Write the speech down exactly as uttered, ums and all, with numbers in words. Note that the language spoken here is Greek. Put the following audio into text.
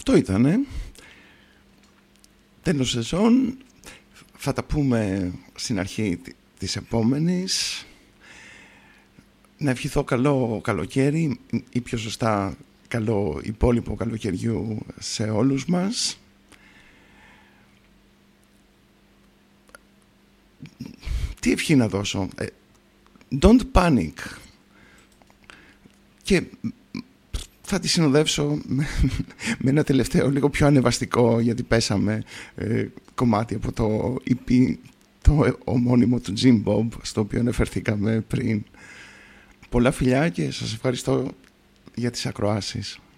αυτό ήτανε. Τέλος σεζόν. Θα τα πούμε στην αρχή της επόμενης. Να ευχηθώ καλό καλοκαίρι ή πιο σωστά καλό υπόλοιπο καλοκαιριού σε όλους μας. Τι ευχή να δώσω? Don't panic. Και θα τη συνοδεύσω με, με ένα τελευταίο λίγο πιο ανεβαστικό, γιατί πέσαμε ε, κομμάτι από το ι πι, το ομώνυμο του Jim Bob, στο οποίο αναφερθήκαμε πριν. Πολλά φιλιά και σας ευχαριστώ για τις ακροάσεις.